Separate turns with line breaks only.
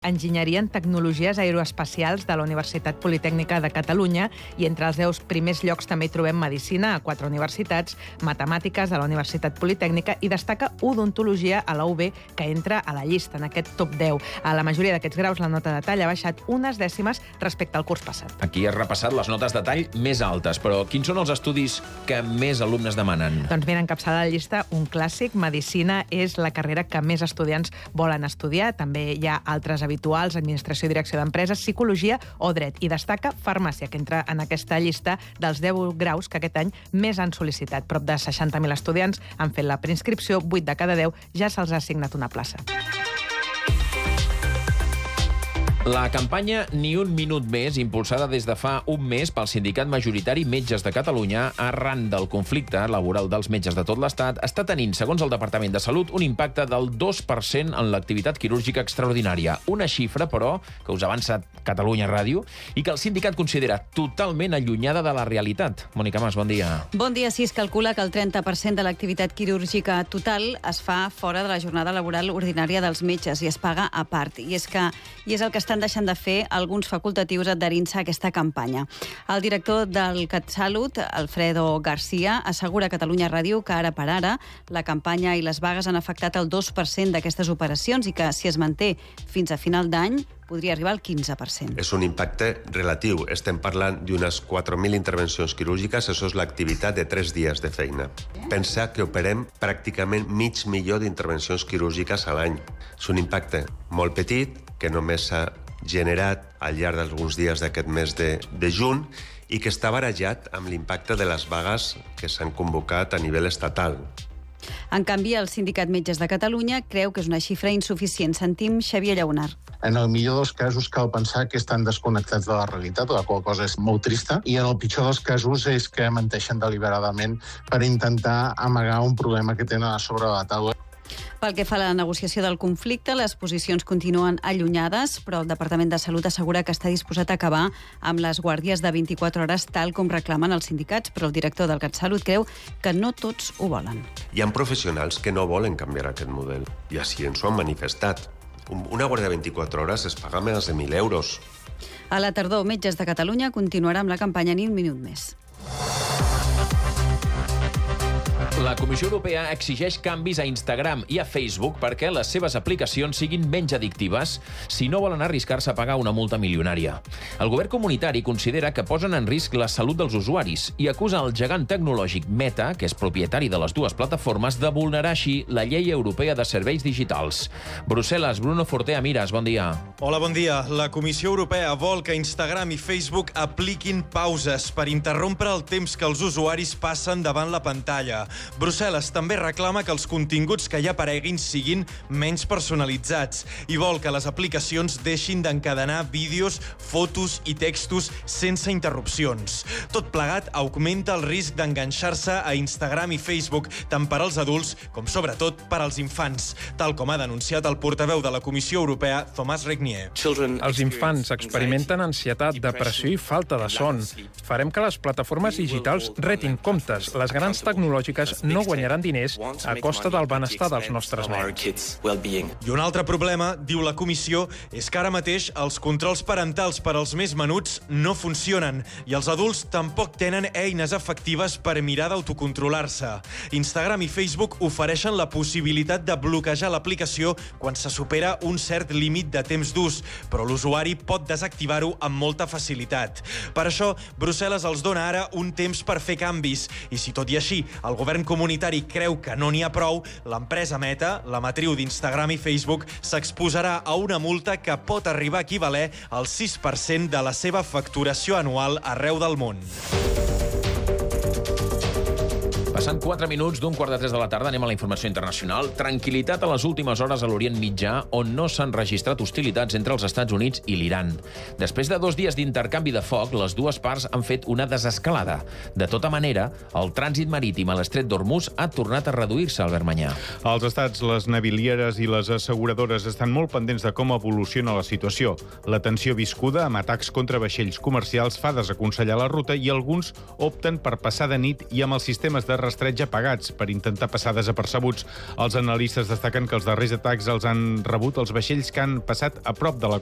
Enginyeria en Tecnologies Aeroespacials de la Universitat Politècnica de Catalunya i entre els 10 primers llocs també hi trobem Medicina a 4 universitats, Matemàtiques de la Universitat Politècnica i destaca Odontologia a la UB, que entra a la llista en aquest top 10. A la majoria d'aquests graus la nota de tall ha baixat unes dècimes respecte al curs passat.
Aquí has repassat les notes de tall més altes, però quins són els estudis que més alumnes demanen?
Doncs mira, encapçalada la llista, un clàssic, Medicina és la carrera que més estudiants volen estudiar. També hi ha altres habituals, Administració i Direcció d'Empreses, Psicologia o Dret. I destaca Farmàcia, que entra en aquesta llista dels 10 graus que aquest any més han sol·licitat. Prop de 60.000 estudiants han fet la preinscripció, 8 de cada 10 ja se'ls ha assignat una plaça.
La campanya Ni un minut més, impulsada des de fa un mes pel sindicat majoritari Metges de Catalunya, arran del conflicte laboral dels metges de tot l'Estat, està tenint, segons el Departament de Salut, un impacte del 2% en l'activitat quirúrgica extraordinària. Una xifra, però, que us avança Catalunya Ràdio i que el sindicat considera totalment allunyada de la realitat. Mònica Mas, bon dia.
Bon dia. Sí, es calcula que el 30% de l'activitat quirúrgica total es fa fora de la jornada laboral ordinària dels metges i es paga a part. I és el que estan deixant de fer alguns facultatius adherint-se a aquesta campanya. El director del CatSalut, Alfredo García, assegura a Catalunya Ràdio que ara per ara la campanya i les vagues han afectat el 2% d'aquestes operacions i que si es manté fins a final d'any podria arribar al 15%.
És un impacte relatiu. Estem parlant d'unes 4.000 intervencions quirúrgiques. Això és l'activitat de 3 dies de feina. Pensa que operem pràcticament 500.000 d'intervencions quirúrgiques a l'any. És un impacte molt petit que només s'ha generat al llarg d'alguns dies d'aquest mes de juny i que està barrejat amb l'impacte de les vagues que s'han convocat a nivell estatal.
En canvi, el Sindicat Metges de Catalunya creu que és una xifra insuficient. Sentim Xavier Llaunar.
En el millor dels casos cal pensar que estan desconnectats de la realitat, la qual cosa és molt trista, i en el pitjor dels casos és que menteixen deliberadament per intentar amagar un problema que tenen a sobre la taula.
Pel que fa a la negociació del conflicte, les posicions continuen allunyades, però el Departament de Salut assegura que està disposat a acabar amb les guàrdies de 24 hores, tal com reclamen els sindicats, però el director del CatSalut creu que no tots ho volen.
Hi ha professionals que no volen canviar aquest model, i així ens ho han manifestat. Una guàrdia de 24 hores es paga més de 1.000 euros.
A la tardor, Metges de Catalunya continuarà amb la campanya Ni un minut més.
La Comissió Europea exigeix canvis a Instagram i a Facebook perquè les seves aplicacions siguin menys addictives si no volen arriscar-se a pagar una multa milionària. El govern comunitari considera que posen en risc la salut dels usuaris i acusa el gegant tecnològic Meta, que és propietari de les dues plataformes, de vulnerar així la llei europea de serveis digitals. Brussel·les, Bruno Fortea Miras, bon dia.
Hola, bon dia. La Comissió Europea vol que Instagram i Facebook apliquin pauses per interrompre el temps que els usuaris passen davant la pantalla. Brussel·les també reclama que els continguts que hi apareguin siguin menys personalitzats i vol que les aplicacions deixin d'encadenar vídeos, fotos i textos sense interrupcions. Tot plegat augmenta el risc d'enganxar-se a Instagram i Facebook, tant per als adults com, sobretot, per als infants, tal com ha denunciat el portaveu de la Comissió Europea, Thomas Regnier.
Els infants experimenten ansietat, depressió i falta de son. Farem que les plataformes digitals retin comptes. Les grans tecnològiques no guanyaran diners a costa del benestar dels nostres nens.
I un altre problema, diu la comissió, és que ara mateix els controls parentals per als més menuts no funcionen i els adults tampoc tenen eines efectives per mirar d'autocontrolar-se. Instagram i Facebook ofereixen la possibilitat de bloquejar l'aplicació quan se supera un cert límit de temps d'ús, però l'usuari pot desactivar-ho amb molta facilitat. Per això, Brussel·les els dona ara un temps per fer canvis i si tot i així el govern comunitari creu que no n'hi ha prou, l'empresa Meta, la matriu d'Instagram i Facebook, s'exposarà a una multa que pot arribar a equivaler al 6% de la seva facturació anual arreu del món.
Passant 4 minuts d'un 2:45 de la tarda, anem a la informació internacional. Tranquil·litat a les últimes hores a l'Orient Mitjà, on no s'han registrat hostilitats entre els Estats Units i l'Iran. Després de 2 dies d'intercanvi de foc, les dues parts han fet una desescalada. De tota manera, el trànsit marítim a l'estret d'Hormuz ha tornat a reduir-se, Albert Manyà.
Els estats, les navilieres i les asseguradores estan molt pendents de com evoluciona la situació. La tensió viscuda amb atacs contra vaixells comercials fa desaconsellar la ruta i alguns opten per passar de nit i amb els sistemes de rastreig apagats per intentar passar desapercebuts. Els analistes destaquen que els darrers atacs els han rebut els vaixells que han passat a prop de la